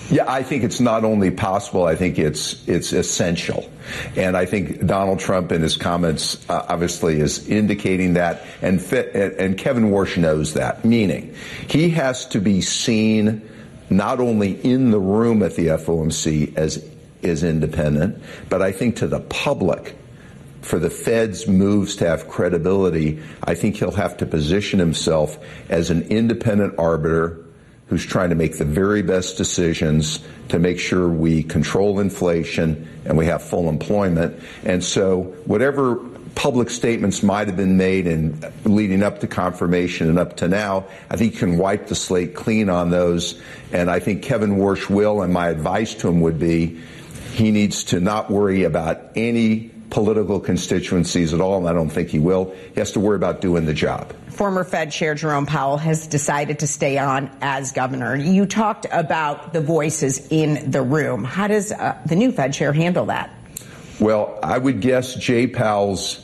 Yeah, I think it's not only possible, I think it's essential. And I think Donald Trump in his comments obviously is indicating that, and Kevin Warsh knows that, meaning he has to be seen not only in the room at the FOMC as independent, but I think to the public, for the Fed's moves to have credibility, I think he'll have to position himself as an independent arbiter who's trying to make the very best decisions to make sure we control inflation and we have full employment. And so whatever public statements might have been made in leading up to confirmation and up to now, I think you can wipe the slate clean on those. And I think Kevin Warsh will, and my advice to him would be he needs to not worry about any political constituencies at all, and I don't think he will. He has to worry about doing the job. Former Fed Chair Jerome Powell has decided to stay on as governor. You talked about the voices in the room. How does the new Fed Chair handle that? Well, I would guess Jay Powell's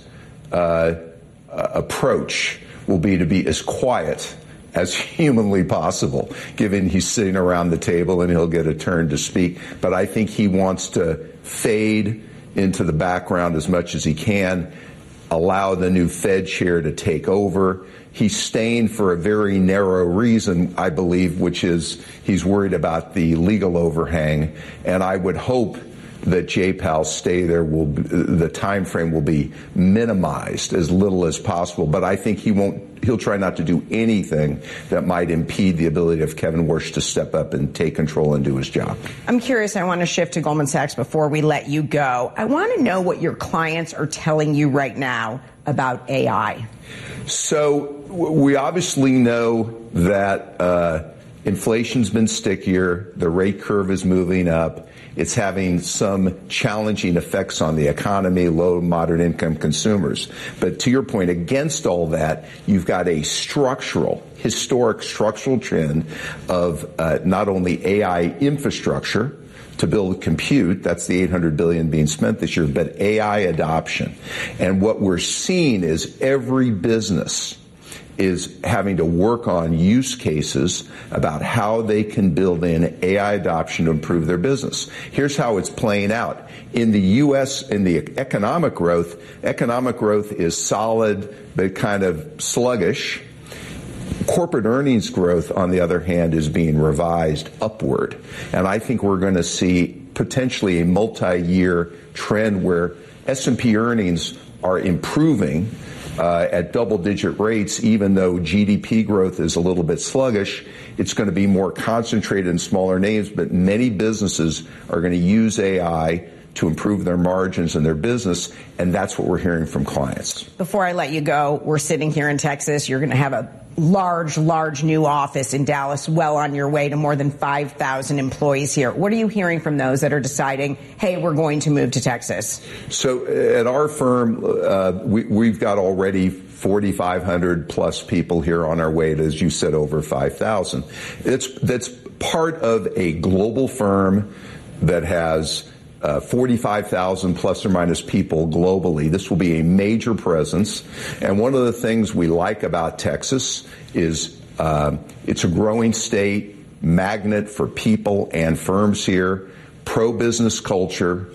approach will be to be as quiet as humanly possible, given he's sitting around the table and he'll get a turn to speak. But I think he wants to fade into the background as much as he can, allow the new Fed chair to take over. He's staying for a very narrow reason, I believe, which is he's worried about the legal overhang. And I would hope that Jay Powell stay there. The time frame will be minimized as little as possible. But I think he'll try not to do anything that might impede the ability of Kevin Warsh to step up and take control and do his job. I'm curious. I want to shift to Goldman Sachs before we let you go. I want to know what your clients are telling you right now about AI. So we obviously know that inflation's been stickier. The rate curve is moving up. It's having some challenging effects on the economy, low and moderate income consumers. But to your point, against all that, you've got a historic structural trend of not only AI infrastructure to build compute, that's the $800 billion being spent this year, but AI adoption. And what we're seeing is every business is having to work on use cases about how they can build in AI adoption to improve their business. Here's how it's playing out. In the U.S., in the economic growth is solid but kind of sluggish. Corporate earnings growth, on the other hand, is being revised upward. And I think we're going to see potentially a multi-year trend where S&P earnings are improving at double-digit rates, even though GDP growth is a little bit sluggish. It's going to be more concentrated in smaller names, but many businesses are going to use AI to improve their margins and their business, and that's what we're hearing from clients. Before I let you go, we're sitting here in Texas. You're going to have a large new office in Dallas, well on your way to more than 5,000 employees here. What are you hearing from those that are deciding, hey, we're going to move to Texas? So at our firm, we've got already 4,500 plus people here on our way to, as you said, over 5,000. That's part of a global firm that has 45,000 plus or minus people globally. This will be a major presence. And one of the things we like about Texas is it's a growing state, magnet for people and firms here, pro-business culture,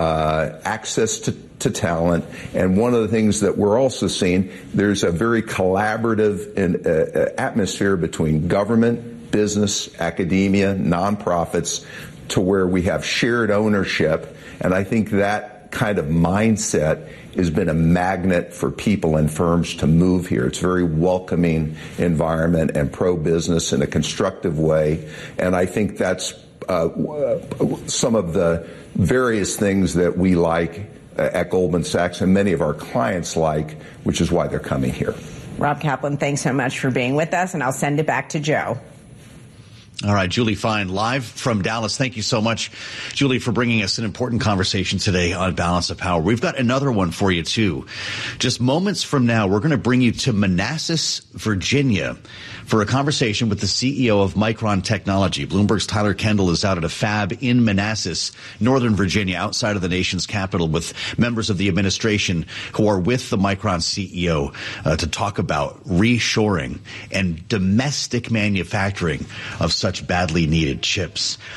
access to talent. And one of the things that we're also seeing, there's a very collaborative atmosphere between government, business, academia, nonprofits, to where we have shared ownership. And I think that kind of mindset has been a magnet for people and firms to move here. It's a very welcoming environment and pro-business in a constructive way. And I think that's some of the various things that we like at Goldman Sachs and many of our clients like, which is why they're coming here. Rob Kaplan, thanks so much for being with us, and I'll send it back to Joe. All right, Julie Fine, live from Dallas. Thank you so much, Julie, for bringing us an important conversation today on Balance of Power. We've got another one for you, too. Just moments from now, we're going to bring you to Manassas, Virginia, for a conversation with the CEO of Micron Technology. Bloomberg's Tyler Kendall is out at a fab in Manassas, Northern Virginia, outside of the nation's capital, with members of the administration who are with the Micron CEO to talk about reshoring and domestic manufacturing of such badly needed chips.